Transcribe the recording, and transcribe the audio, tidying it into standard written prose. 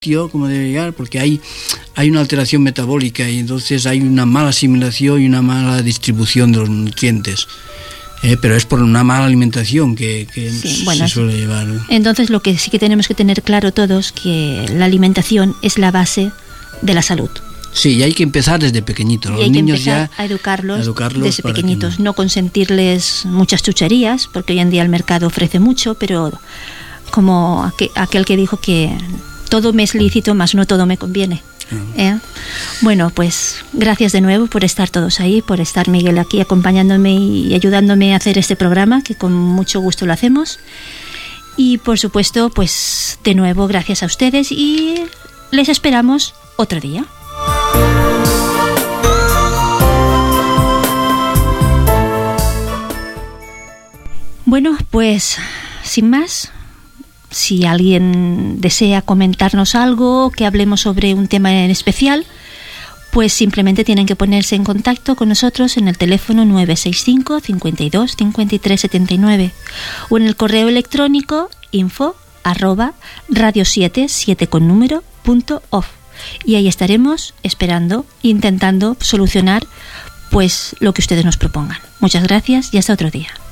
como debe llegar, porque hay una alteración metabólica y entonces hay una mala asimilación y una mala distribución de los nutrientes. Pero es por una mala alimentación que se suele llevar. Entonces lo que sí que tenemos que tener claro todos, que la alimentación es la base de la salud. Sí, y hay que empezar desde pequeñitos. Los niños ya a educarlos desde pequeñitos, no consentirles muchas chucherías, porque hoy en día el mercado ofrece mucho, pero como aquel que dijo que todo me es lícito, mas no todo me conviene. Bueno, pues gracias de nuevo por estar todos ahí, por estar Miguel aquí acompañándome y ayudándome a hacer este programa, que con mucho gusto lo hacemos. Y por supuesto, pues de nuevo gracias a ustedes y les esperamos otro día. Bueno, pues sin más, si alguien desea comentarnos algo, que hablemos sobre un tema en especial, pues simplemente tienen que ponerse en contacto con nosotros en el teléfono 965 52 53 79 o en el correo electrónico info@radio7 y ahí estaremos esperando, intentando solucionar pues lo que ustedes nos propongan. Muchas gracias y hasta otro día.